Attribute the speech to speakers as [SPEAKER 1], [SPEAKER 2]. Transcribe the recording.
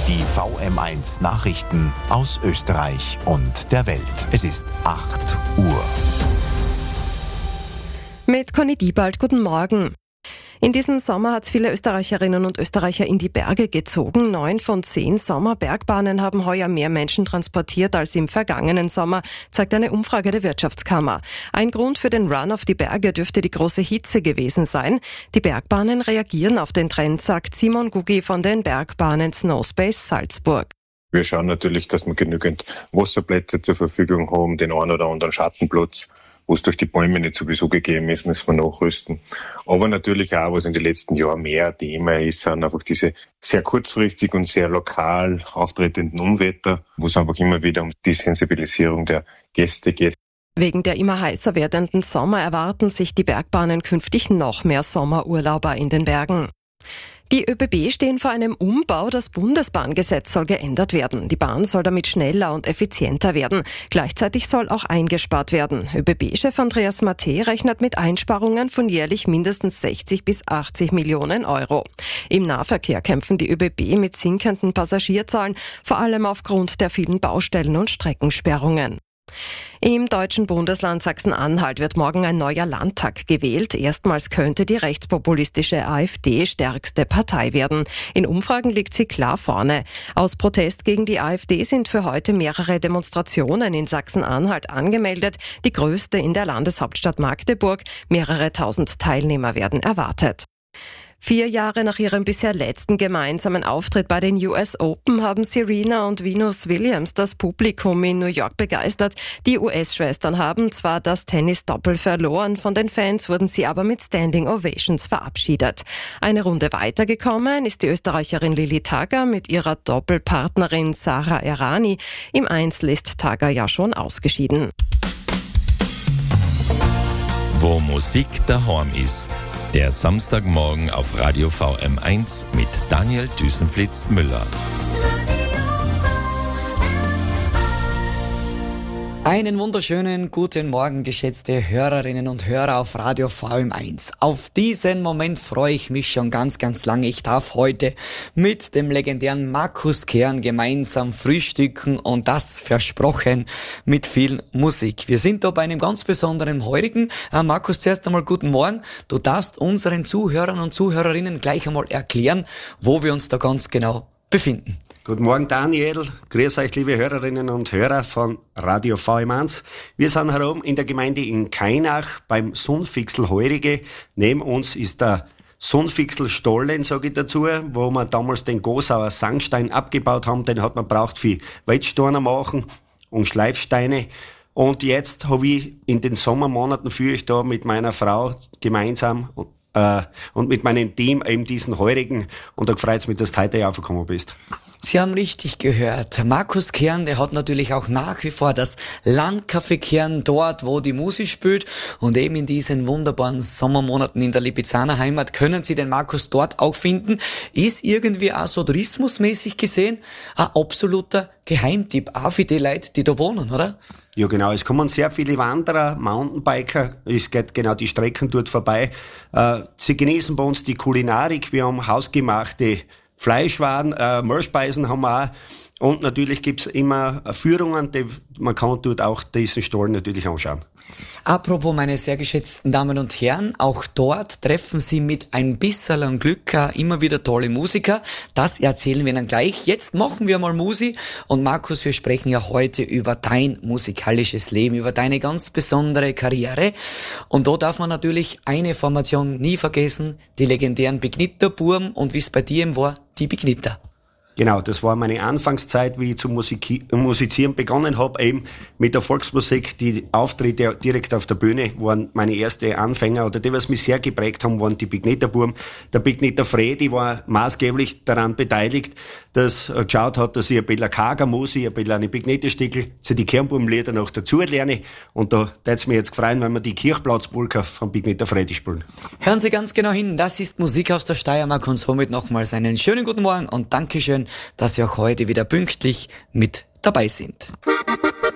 [SPEAKER 1] Die VM1 Nachrichten aus Österreich und der Welt. Es ist 8 Uhr.
[SPEAKER 2] Mit Conny Diebald, guten Morgen. In diesem Sommer hat es viele Österreicherinnen und Österreicher in die Berge gezogen. 9 von 10 Sommerbergbahnen haben heuer mehr Menschen transportiert als im vergangenen Sommer, zeigt eine Umfrage der Wirtschaftskammer. Ein Grund für den Run auf die Berge dürfte die große Hitze gewesen sein. Die Bergbahnen reagieren auf den Trend, sagt Simon Gugi von den Bergbahnen Snowspace Salzburg.
[SPEAKER 3] Wir schauen natürlich, dass wir genügend Wasserplätze zur Verfügung haben, den einen oder anderen Schattenplatz. Wo es durch die Bäume nicht sowieso gegeben ist, müssen wir nachrüsten. Aber natürlich auch, was in den letzten Jahren mehr Thema ist, sind einfach diese sehr kurzfristig und sehr lokal auftretenden Unwetter, wo es einfach immer wieder um die Sensibilisierung der Gäste geht.
[SPEAKER 2] Wegen der immer heißer werdenden Sommer erwarten sich die Bergbahnen künftig noch mehr Sommerurlauber in den Bergen. Die ÖBB stehen vor einem Umbau. Das Bundesbahngesetz soll geändert werden. Die Bahn soll damit schneller und effizienter werden. Gleichzeitig soll auch eingespart werden. ÖBB-Chef Andreas Matte rechnet mit Einsparungen von jährlich mindestens 60 bis 80 Millionen Euro. Im Nahverkehr kämpfen die ÖBB mit sinkenden Passagierzahlen, vor allem aufgrund der vielen Baustellen und Streckensperrungen. Im deutschen Bundesland Sachsen-Anhalt wird morgen ein neuer Landtag gewählt. Erstmals könnte die rechtspopulistische AfD stärkste Partei werden. In Umfragen liegt sie klar vorne. Aus Protest gegen die AfD sind für heute mehrere Demonstrationen in Sachsen-Anhalt angemeldet. Die größte in der Landeshauptstadt Magdeburg. Mehrere tausend Teilnehmer werden erwartet. 4 Jahre nach ihrem bisher letzten gemeinsamen Auftritt bei den US Open haben Serena und Venus Williams das Publikum in New York begeistert. Die US-Schwestern haben zwar das Tennis-Doppel verloren, von den Fans wurden sie aber mit Standing Ovations verabschiedet. Eine Runde weitergekommen ist die Österreicherin Lili Tagger mit ihrer Doppelpartnerin Sara Errani. Im Einzel ist Tagger ja schon ausgeschieden.
[SPEAKER 4] Wo Musik daheim ist. Der Samstagmorgen auf Radio VM1 mit Daniel Düsenflitz-Müller.
[SPEAKER 5] Einen wunderschönen guten Morgen, geschätzte Hörerinnen und Hörer auf Radio VM1. Auf diesen Moment freue ich mich schon ganz, ganz lange. Ich darf heute mit dem legendären Markus Kern gemeinsam frühstücken und das versprochen mit viel Musik. Wir sind da bei einem ganz besonderen Heurigen. Markus, zuerst einmal guten Morgen. Du darfst unseren Zuhörern und Zuhörerinnen gleich einmal erklären, wo wir uns da ganz genau befinden.
[SPEAKER 6] Guten Morgen, Daniel. Grüß euch, liebe Hörerinnen und Hörer von Radio VM1. Wir sind herum in der Gemeinde in Kainach beim Sundfixl Heurige. Neben uns ist der Sundfixl Stollen, sage ich dazu, wo wir damals den Gosauer Sandstein abgebaut haben. Den hat man braucht für Waldsteine machen und Schleifsteine. Und jetzt habe ich in den Sommermonaten führe ich da mit meiner Frau gemeinsam und mit meinem Team eben diesen Heurigen. Und da freut es mich, dass du heute aufgekommen bist.
[SPEAKER 5] Sie haben richtig gehört. Markus Kern, der hat natürlich auch nach wie vor das Landcafé Kern dort, wo die Musik spielt. Und eben in diesen wunderbaren Sommermonaten in der Lipizzaner Heimat können Sie den Markus dort auch finden. Ist irgendwie auch so tourismusmäßig gesehen ein absoluter Geheimtipp, auch für die Leute, die da wohnen, oder?
[SPEAKER 6] Ja, genau. Es kommen sehr viele Wanderer, Mountainbiker. Es geht genau die Strecken dort vorbei. Sie genießen bei uns die Kulinarik. Wir haben hausgemachte Fleischwaren, Mehlspeisen haben wir auch. Und natürlich gibt's immer Führungen, man kann dort auch diesen Stall natürlich anschauen.
[SPEAKER 5] Apropos, meine sehr geschätzten Damen und Herren, auch dort treffen Sie mit ein bisschen Glück immer wieder tolle Musiker. Das erzählen wir Ihnen gleich. Jetzt machen wir mal Musik. Und Markus, wir sprechen ja heute über dein musikalisches Leben, über deine ganz besondere Karriere. Und da darf man natürlich eine Formation nie vergessen, die legendären Begnitter-Burm und wie es bei dir eben war, die Begnitter.
[SPEAKER 6] Genau, das war meine Anfangszeit, wie ich zu musizieren begonnen habe, eben mit der Volksmusik. Die Auftritte direkt auf der Bühne waren meine erste Anfänger, oder die, was mich sehr geprägt haben, waren die Begnitter-Burm. Der Begnitter Fredi war maßgeblich daran beteiligt, dass er geschaut hat, dass ich ein bisschen Kagermusik, ein bisschen eine Begnitterstickel zu die Kernburmlieder noch dazu lerne. Und da würde es mich jetzt freuen, wenn wir die Kirchplatzpolka von Begnitter Fredi spielen.
[SPEAKER 5] Hören Sie ganz genau hin, das ist Musik aus der Steiermark und somit nochmals einen schönen guten Morgen und Dankeschön, dass Sie auch heute wieder pünktlich mit dabei sind.